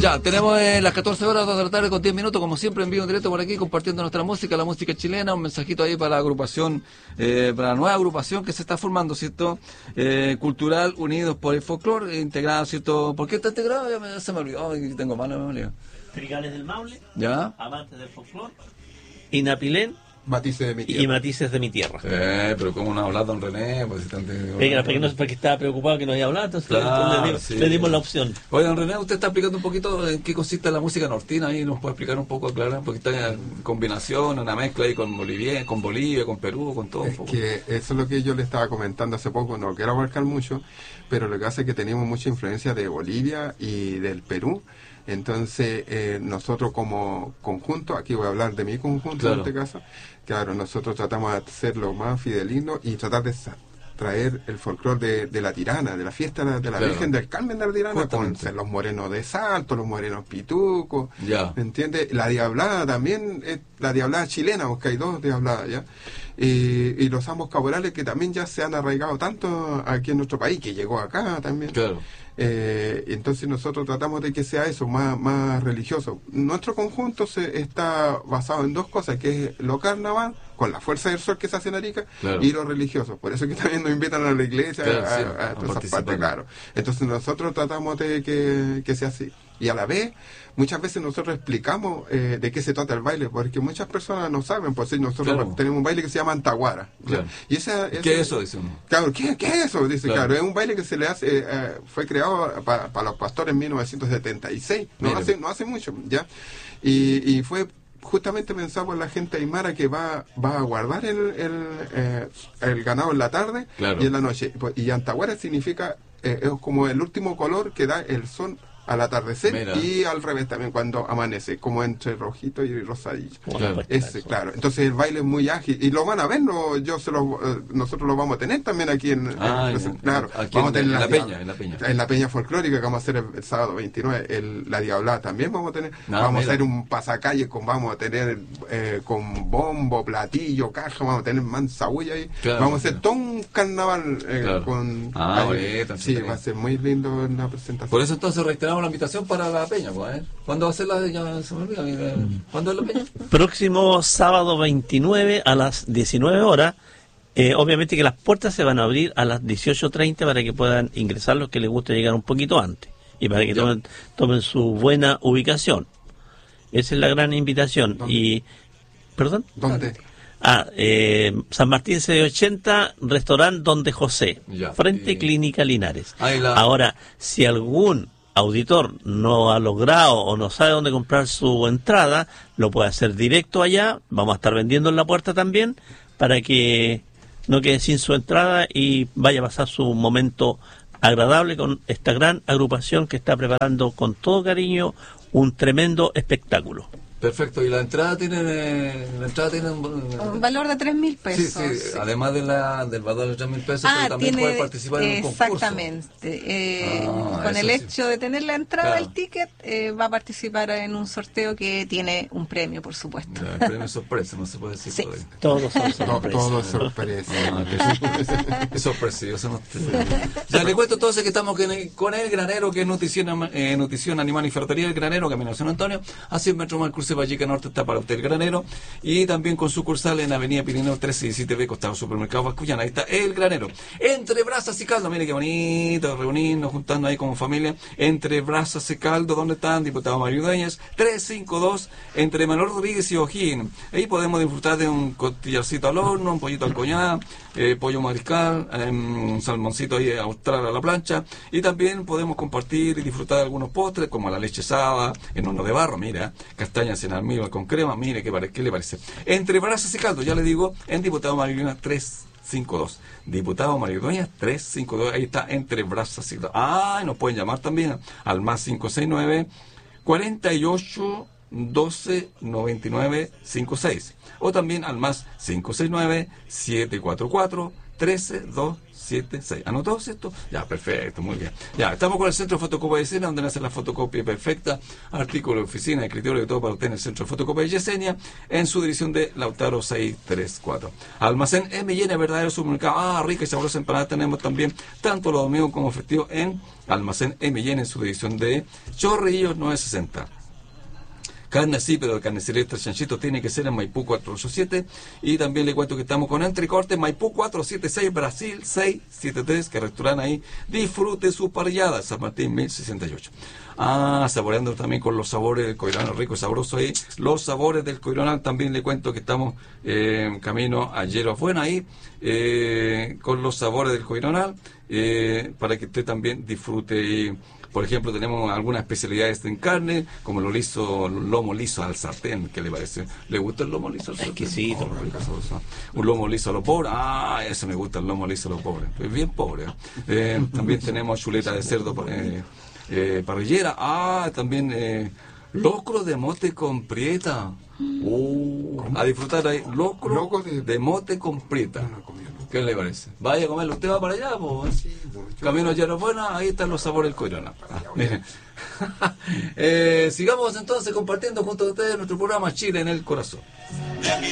Ya, tenemos las 14 horas de la tarde con 10 minutos, como siempre en vivo en directo por aquí, compartiendo nuestra música, la música chilena, un mensajito ahí para la agrupación, para la nueva agrupación que se está formando, ¿cierto? Cultural Unidos por el Folclore, integrada, ¿cierto? ¿Por qué está integrado? Ya se me olvidó, tengo mala memoria. Trigales del Maule, ¿Ya? Amantes del Folclore, Inapilén, Matices de mi tierra. y Matices de mi tierra. Pero ¿cómo no ha hablado don René? Pues, Porque estaba preocupado que no había hablado, entonces Claro, le dimos la opción. Oye, don René, usted está explicando un poquito en qué consiste la música nortina, ahí nos puede explicar un poco, aclarar, porque está en combinación, una mezcla ahí con Bolivia, con Perú, con todo. Es que eso es lo que yo le estaba comentando hace poco, no quiero abarcar mucho, pero lo que hace es que tenemos mucha influencia de Bolivia y del Perú. Entonces, nosotros como conjunto, aquí voy a hablar de mi conjunto, claro. En este caso, claro, nosotros tratamos de ser lo más fidelinos y tratar de traer el folclore de la Tirana, de la fiesta de la Virgen del Carmen de la Tirana, con los morenos de Salto, los morenos pitucos, ¿me entiendes? La diablada también, la diablada chilena, porque hay dos diabladas, ¿ya? Y los ambos caporales que también ya se han arraigado tanto aquí en nuestro país, que llegó acá también. Claro. Entonces nosotros tratamos de que sea eso, más religioso. Nuestro conjunto está basado en dos cosas, que es lo carnaval, con la fuerza del sol que se hace en Arica, y lo religioso. Por eso que también nos invitan a la iglesia, a todas esas partes, claro. Entonces nosotros tratamos de que sea así. Y a la vez, muchas veces nosotros explicamos de qué se trata el baile, porque muchas personas no saben, pues nosotros tenemos un baile que se llama Antaguara. Y ¿qué es eso? Dice uno. Claro, ¿qué es eso? Dice, claro, es un baile que se le hace, fue creado para los pastores en 1976, no hace mucho, ¿ya? Y fue justamente pensado por la gente aymara que va a guardar el ganado en la tarde y en la noche. Y Antaguara significa, es como el último color que da el sol al atardecer y al revés también cuando amanece, como entre rojito y rosadillo. Claro. Entonces el baile es muy ágil y lo van a ver, nosotros lo vamos a tener también aquí claro, aquí vamos a tener en la peña folclórica que vamos a hacer el sábado 29, la diablada también vamos a tener, vamos a hacer un pasacalle vamos a tener con bombo, platillo, caja, vamos a tener manzahuilla ahí, vamos a hacer todo un carnaval va a ser muy lindo la presentación. Por eso entonces reiteramos la invitación para la peña, pues, ¿cuándo va a ser ¿cuándo es la peña? Próximo sábado 29 a las 19 horas. Obviamente que las puertas se van a abrir a las 18:30 para que puedan ingresar los que les guste llegar un poquito antes y para que tomen su buena ubicación. Esa es la gran invitación. ¿Dónde? ¿Perdón? ¿Dónde? San Martín C80, restaurante Donde José, frente Clínica Linares. Ahora, si algún auditor no ha logrado o no sabe dónde comprar su entrada, lo puede hacer directo allá. Vamos a estar vendiendo en la puerta también para que no quede sin su entrada y vaya a pasar su momento agradable con esta gran agrupación que está preparando con todo cariño un tremendo espectáculo. Perfecto, y la entrada tiene un valor de 3.000 pesos. Sí, además del valor de 3.000 pesos, pero también puede participar en un concurso. Exactamente. Con el hecho de tener la entrada, el ticket, va a participar en un sorteo que tiene un premio, por supuesto. El premio es sorpresa, no se puede decir. Sí. Todos son sorpresas. Todo es sorpresa. Es sorpresivo. Ya le cuento entonces que estamos con el Granero, que es nutrición animal y ferretería del Granero, Camino San Antonio, a 100 metros más cruce Valleca Norte está para usted el Granero, y también con sucursal en Avenida Pirineo 1317B, costado Supermercado Vascullana. Ahí está el Granero. Entre brasas y caldo, mire qué bonito, reunirnos, juntando ahí como familia. Entre brasas y caldo, ¿dónde están? Diputado Mario Dueñas, 352, entre Manuel Rodríguez y O'Higgins. Ahí podemos disfrutar de un costillarcito al horno, un pollito al coñac, pollo mariscal, un salmoncito ahí austral a la plancha, y también podemos compartir y disfrutar de algunos postres, como la leche asada en horno de barro, mira, castañas en almíbar con crema, mire qué le parece. Entre brasas y caldo, ya le digo, en Diputado Mario Dueñas 352. Diputado Mario Dueñas 352, ahí está, entre brasas y caldo. Nos pueden llamar también al más 569 48 12 99 56, o también al más 569 744 13276. ¿Anotó esto? Ya, perfecto, muy bien. Ya, estamos con el Centro de Fotocopia de Yesenia, donde nace la fotocopia perfecta, artículo de oficina, escritorio y todo para usted en el Centro de Fotocopia de Yesenia, en su dirección de Lautaro 634. Almacén M&N, verdadero supermercado. Rica y sabrosa empanada tenemos también, tanto los domingos como festivos, en Almacén M&N, en su dirección de Chorrillos 960. Carne sí, pero de carnicería Extra Chanchito tiene que ser en Maipú 487. Y también le cuento que estamos con Entrecorte Maipú 476, Brasil 673, que restaurante ahí. Disfrute su parrillada, San Martín 1068. Saboreando también con los sabores del Coironal, rico y sabroso ahí. Los sabores del Coironal, también le cuento que estamos camino a Hierbas Buenas ahí, con los sabores del Coironal, para que usted también disfrute y... Por ejemplo, tenemos algunas especialidades en carne, como lo lomo liso al sartén. ¿Qué le parece? ¿Le gusta el lomo liso al sartén? Exquisito. Un lomo liso a lo pobre. Ese me gusta, el lomo liso a lo pobre. Es bien pobre. También tenemos chuleta de cerdo parrillera. También locro de mote con prieta. A disfrutar ahí. Locro de mote con prieta. ¿Qué le parece? Vaya a comerlo. ¿Usted va para allá? Pues, sí, camino a Hierbas Buenas, ahí están los sabores del Coironal. Sigamos entonces compartiendo junto a ustedes nuestro programa Chile en el Corazón.